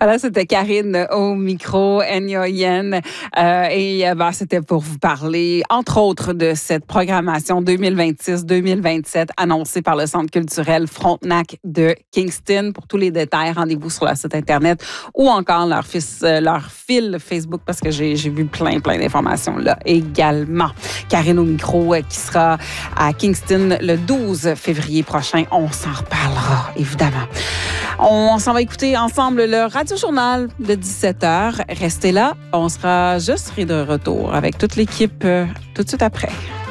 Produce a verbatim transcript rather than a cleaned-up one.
Voilà, c'était Karine au micro, Enya Yen. Euh, et euh, ben, c'était pour vous parler, entre autres, de cette programmation deux mille vingt-six deux mille vingt-sept annoncée par le Centre culturel Frontenac de Kingston. Pour tous les détails, rendez-vous sur le site Internet ou encore leur, fils, euh, leur fil Facebook parce que j'ai, j'ai vu plein, plein d'informations là également. Karine au micro euh, qui sera à Kingston le douze février prochain. On s'en reparlera, évidemment. On s'en va écouter ensemble le Radio-Journal de dix-sept heures. Restez là, on sera juste de retour avec toute l'équipe euh, tout de suite après.